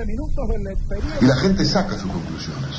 Y la gente saca sus conclusiones.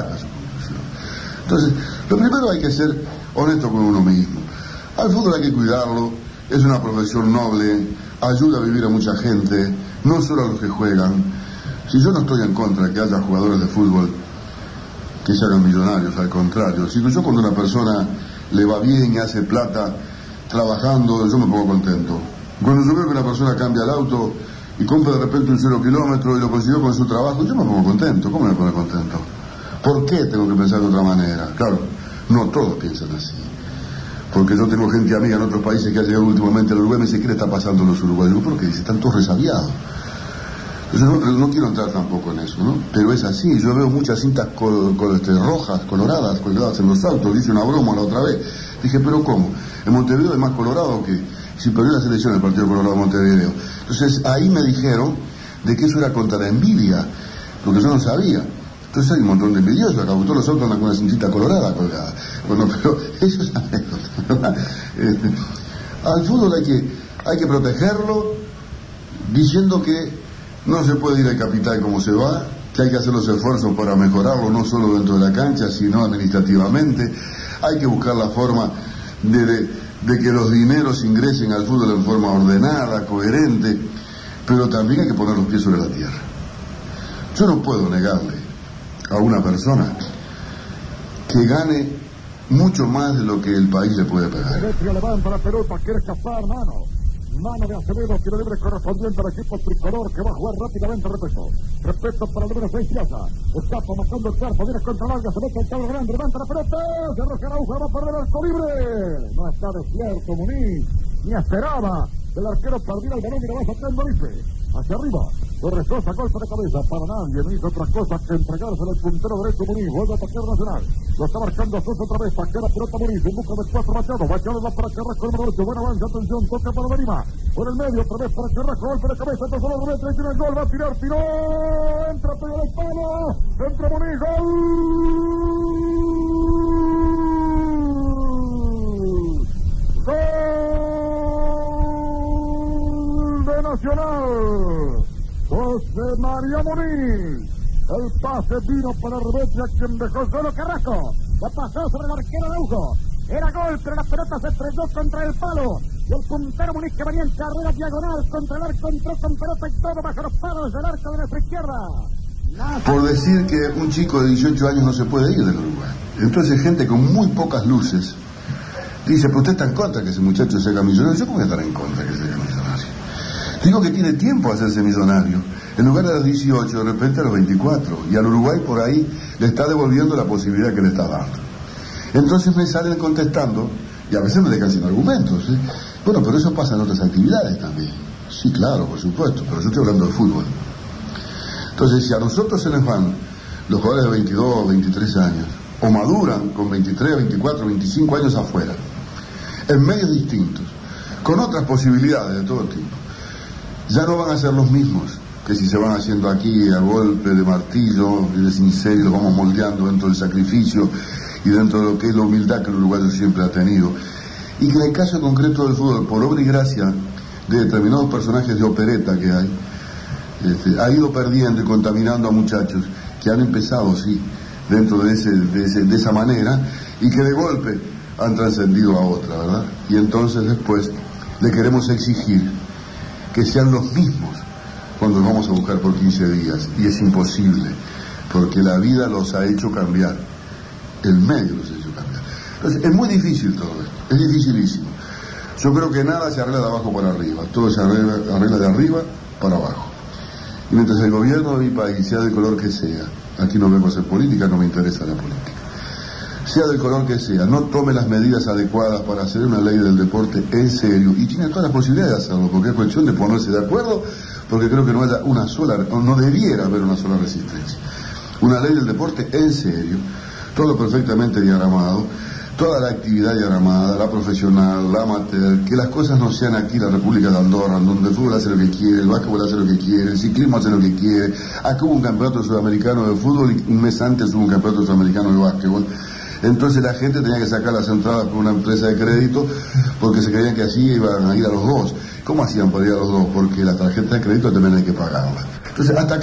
Entonces, lo primero hay que ser honesto con uno mismo. Al fútbol hay que cuidarlo, es una profesión noble, ayuda a vivir a mucha gente, no solo a los que juegan. Si yo no estoy en contra de que haya jugadores de fútbol que se hagan millonarios, al contrario, si yo cuando una persona le va bien y hace plata trabajando, yo me pongo contento. Cuando yo veo que una persona cambia el auto y compra de repente un 0 kilómetro y lo consiguió con su trabajo, yo me pongo contento. ¿Cómo me pongo contento? ¿Por qué tengo que pensar de otra manera? Claro, no todos piensan así. Porque yo tengo gente amiga en otros países que ha llegado últimamente al Uruguay y me dice, ¿qué le está pasando a los uruguayos? Digo, ¿por qué? Dice, están todos resabiados. Entonces no quiero entrar tampoco en eso, ¿no? Pero es así, yo veo muchas cintas rojas, coloradas, colgadas en los autos, dice una broma la otra vez. Dije, ¿pero cómo? En Montevideo hay más colorado que si perdió la selección el Partido Colorado de Montevideo. Entonces ahí me dijeron de que eso era contra la envidia, porque yo no sabía. Entonces hay un montón de envidiosos, acá todos los autos andan con una cintita colorada colgada. Bueno, pero eso es anécdota. Al fútbol hay que protegerlo diciendo que no se puede ir al capital como se va, que hay que hacer los esfuerzos para mejorarlo, no solo dentro de la cancha, sino administrativamente. Hay que buscar la forma de que los dineros ingresen al fútbol en forma ordenada, coherente, pero también hay que poner los pies sobre la tierra. Yo no puedo negarle a una persona que gane mucho más de lo que el país le puede pagar. Levanta la pelota, quiere escapar, mano de Acevedo, tiro libre correspondiente al equipo tricolor que va a jugar rápidamente. Respeto para el número 6 Piazza, escapa marcando el cuerpo, viene contra larga, se mete el cabo grande, levanta la pelota, se arroja Araujo, va a perder el arco libre. No está despierto Muniz, ni esperaba que el arquero perdiera el balón y lo va sacando Life hacia arriba. Torresosa, golpe de cabeza para nadie, no hizo otra cosa que entregárselo al puntero derecho Muniz, vuelve a atacar Nacional, lo está marcando Sosa otra vez, saca la pelota Muniz, en busca de 4 Machado va para Carrasco el número 8, buena avance, atención, toca para Berima, por el medio, otra vez para Carrasco, golpe de cabeza, entonces la Rubén, tiene el gol, va a tirar, tiró, entra, pega el palo, entra Muniz, gol de Nacional. José María Muniz, el pase vino para Rebetia, quien dejó solo Carrasco, la pasó sobre el arquero Araujo, era gol, pero la pelota se estrelló contra el palo, y el puntero Muniz que venía en carrera diagonal contra el arco, entró con pelota y todo bajo los palos del arco de nuestra izquierda. Por decir que un chico de 18 años no se puede ir del Uruguay. Entonces gente con muy pocas luces dice, pero usted está en contra que ese muchacho se haga millonario. Yo cómo voy a estar en contra que se haga millonario. Digo que tiene tiempo a hacerse millonario. En lugar de los 18, de repente a los 24. Y al Uruguay por ahí le está devolviendo la posibilidad que le está dando. Entonces me salen contestando, y a veces me dejan sin argumentos. Bueno, pero eso pasa en otras actividades también. Sí, claro, por supuesto, pero yo estoy hablando de fútbol. Entonces, si a nosotros se les van los jugadores de 22, 23 años, o maduran con 23, 24, 25 años afuera, en medios distintos, con otras posibilidades de todo tipo, ya no van a ser los mismos que si se van haciendo aquí a golpe de martillo y de cincel y los vamos moldeando dentro del sacrificio y dentro de lo que es la humildad que el uruguayo siempre ha tenido. Y que en el caso concreto del fútbol, por obra y gracia de determinados personajes de opereta que hay, ha ido perdiendo y contaminando a muchachos que han empezado, sí, dentro de esa manera, y que de golpe han trascendido a otra, ¿verdad? Y entonces después le queremos exigir que sean los mismos cuando los vamos a buscar por 15 días, y es imposible, porque la vida los ha hecho cambiar, el medio los ha hecho cambiar. Entonces es muy difícil todo esto, es dificilísimo. Yo creo que nada se arregla de abajo para arriba, todo se arregla de arriba para abajo. Y mientras el gobierno de mi país, sea del color que sea, aquí no vengo a hacer política, no me interesa la política, sea del color que sea, no tome las medidas adecuadas para hacer una ley del deporte en serio, y tiene todas las posibilidades de hacerlo, porque es cuestión de ponerse de acuerdo, porque creo que no haya una sola, no debiera haber una sola resistencia. Una ley del deporte en serio, todo perfectamente diagramado, toda la actividad diagramada, la profesional, la amateur, que las cosas no sean aquí la República de Andorra, donde el fútbol hace lo que quiere, el básquetbol hace lo que quiere, el ciclismo hace lo que quiere. Acá hubo un campeonato sudamericano de fútbol y un mes antes hubo un campeonato sudamericano de básquetbol. Entonces la gente tenía que sacar las entradas por una empresa de crédito porque se creían que así iban a ir a los dos. ¿Cómo hacían para ir a los dos? Porque la tarjeta de crédito también hay que pagarla. Entonces, hasta